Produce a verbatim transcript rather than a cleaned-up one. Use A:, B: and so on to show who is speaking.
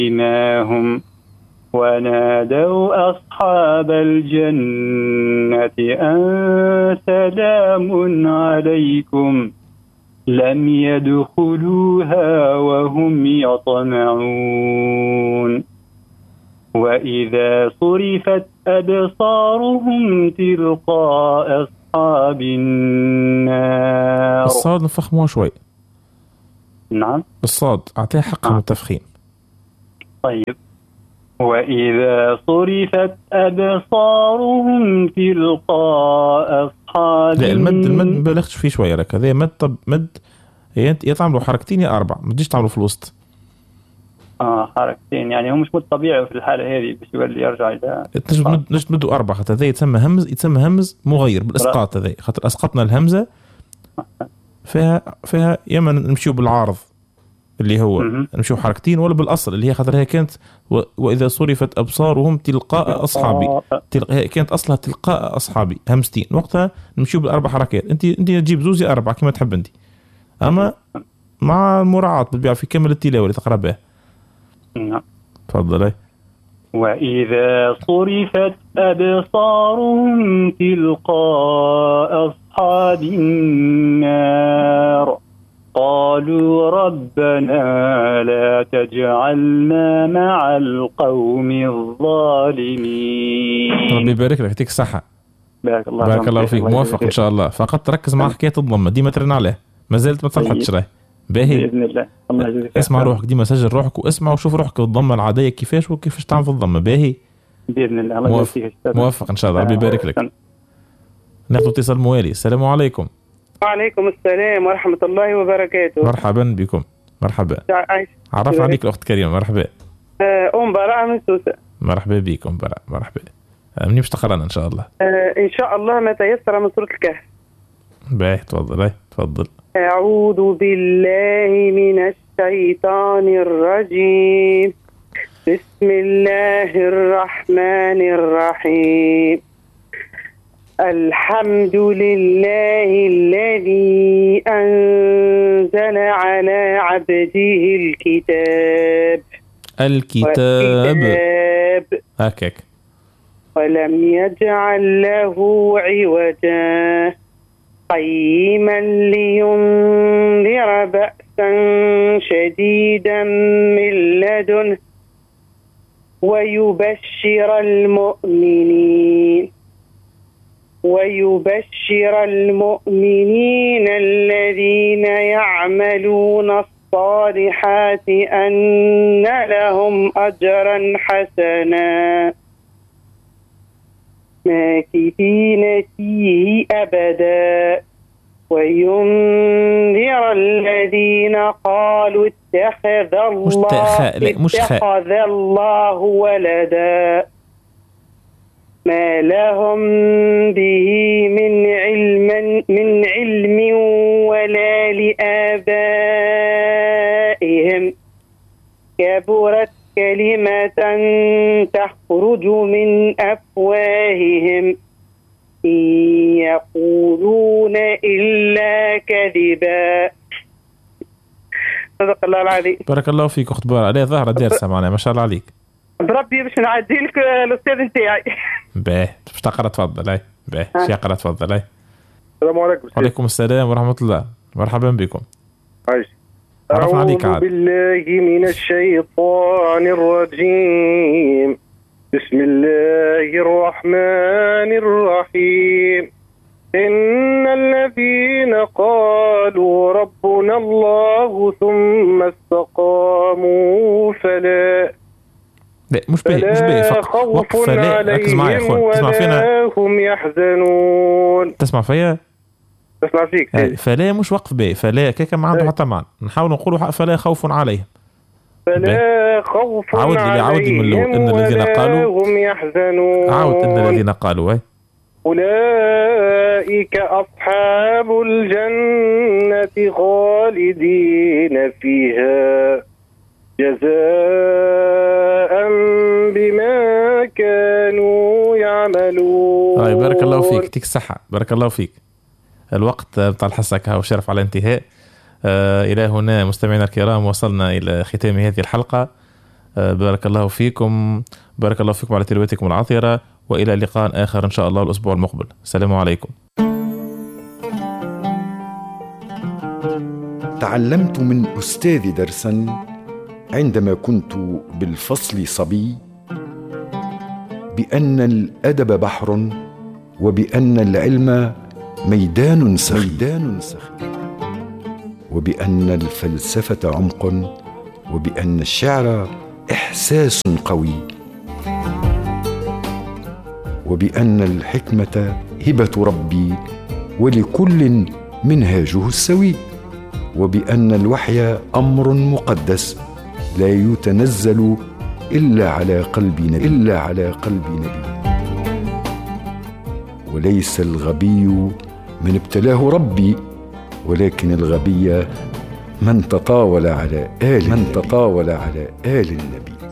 A: هم ونادوا أصحاب الجنة أن سلام عليكم لم يدخلوها وهم يطمعون وإذا صرفت أبصارهم تلقاء أصحاب النار.
B: الصاد نفخموها شوي.
A: نعم
B: الصاد أعطيها حقها من التفخيم.
A: طيب. وإذا صرفت أبصارهم تلقاء أصحاب
B: لا المد المد ما بلغتش فيه شوية لك هذا مد. طب مد يتعملوا حركتين يا أربع ما تجيش تعملوا في الوسط.
A: آه حركتين يعني هو مش مد طبيعي في الحالة هذه بس يقول لي يرجع إلى
B: نجم نمدوا أربعة خاطر هذا يتسمى همز يتسمى همز مغير بالإسقاط هذا خاطر أسقطنا الهمزة فيها فيها يما نمشيو بالعارض اللي هو نمشيو حركتين ولا بالأصل اللي هي خاطر هي كانت و... وإذا صرفت أبصارهم تلقاء أصحابي تلق... هي كانت أصلها تلقاء أصحابي همزتين وقتها نمشيو بالأربع حركات. أنت أنت تجيب زوزي أربعة كما تحب أنت أما مع مراعاة بالبيع في كامل التلاوة اللي تقرأ بها.
A: نعم
B: تفضل.
A: وإذا صرفت أبصارهم تلقاء أصحاب النار قالوا ربنا لا تجعلنا مع القوم الظالمين.
B: ربي يبارك لك يعطيك الصحة.
A: بارك الله
B: بارك الله فيك موفق إن شاء الله. فقط تركز مع حكاية الضمة ديما ترن عليه ما زلت ما تصلحتش راهي باهي
A: بإذن الله. الله يجزيك.
B: اسمع روحك ديما سجل روحك واسمع وشوف روحك الضمة العادية كيفاش وكيفاش تعمل في الضمة باهي
A: بإذن الله. الله
B: موفق. موفق إن شاء الله. ربي يبارك لك. ناخذ اتصال موالي. السلام عليكم.
C: وعليكم السلام ورحمة الله وبركاته.
B: مرحبا بكم. مرحبا. عرف عليك الأخت كريمة. مرحبا.
C: أم براء من سوسة.
B: مرحبا بكم براء. مرحبا. مني باش تقرانا إن شاء الله.
C: أه إن شاء الله ما تيسر من سورة الكهف.
B: باهي تفضل. تفضل.
C: أعوذ بالله من الشيطان الرجيم. بسم الله الرحمن الرحيم. الحمد لله الذي أنزل على عبده الكتاب
B: الكتاب هكاك
C: ولم يجعل له عوجا قيما لينذر بأسا شديدا من لدنه ويبشر المؤمنين ويبشر المؤمنين الذين يعملون الصالحات أن لهم أجرا حسنا ماكثين فيه أبدا وينذر الذين قالوا اتخذ الله اتخذ الله ولدا ما لهم به من علم من علم ولا لآبائهم كبرت كلمة تخرج من أفواههم إن يقولون إلا كذبا. صدق الله العظيم.
B: بارك الله فيك أخت بارا. عليه ظهر دارسة معنا ما شاء الله عليك.
C: بربي باش نعدي لك الأستاذ نتاعي.
B: باهي باش تقرأ تفضل. أي باهي باش يقرأ تفضل. أي
D: السلام عليكم.
B: وعليكم السلام ورحمة الله. مرحبا بكم.
D: عايش.
B: أعوذ
D: بالله من الشيطان الرجيم. بسم الله الرحمن الرحيم. إن الذين قالوا ربنا الله ثم استقاموا فلا
B: لا مش باهي مش باهي
D: خوف عليهم ولا هم يحزنون.
B: تسمع فيا؟
D: تسمع فيك.
B: فلا مش وقف باهي فلا كيكا ما عنده حتى معنى. نحاول نقولوا فلا خوف عليهم.
D: فلا خوف
B: عاود
D: عليهم
B: إن الذين قالوا
D: هم يحزنون.
B: عاود إن الذين قالوا.
D: أولئك أصحاب الجنة خالدين فيها جزاء بما كانوا يعملون.
B: آه بارك الله فيك. يعطيك الصحة. بارك الله فيك. الوقت بتاع الحصة كهو شرف على الانتهاء. آه إلى هنا مستمعينا الكرام وصلنا إلى ختام هذه الحلقة. بارك الله فيكم، بارك الله فيكم على تلاوتكم العطرة، وإلى لقاء آخر إن شاء الله الأسبوع المقبل. السلام عليكم.
E: تعلمت من أستاذي درسا عندما كنت بالفصل صبي، بأن الأدب بحر، وبأن العلم ميدان سخي، وبأن الفلسفة عمق، وبأن الشعر إحساس قوي، وبأن الحكمة هبة ربي ولكل منهاجه السوي، وبأن الوحي أمر مقدس لا يتنزل إلا على قلب نبي إلا على قلب نبي وليس الغبي من ابتلاه ربي، ولكن الغبي من تطاول على آل من تطاول على آل النبي.